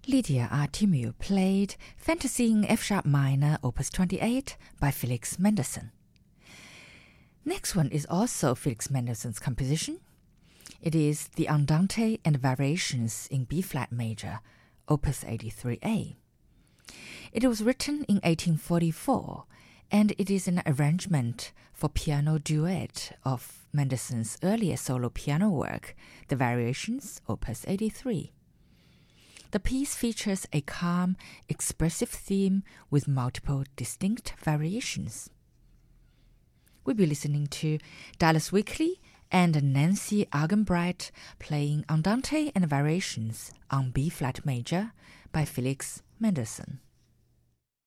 Lydia Artemiou played Fantasy in F-sharp minor, opus 28 by Felix Mendelssohn. Next one is also Felix Mendelssohn's composition. It is the Andante and Variations in B-flat major, opus 83A. It was written in 1844, and it is an arrangement for piano duet of Mendelssohn's earlier solo piano work, The Variations, opus 83. The piece features a calm, expressive theme with multiple distinct variations. We'll be listening to Dallas Weekly and Nancy Argenbright playing Andante and Variations on B-flat major by Felix Mendelssohn.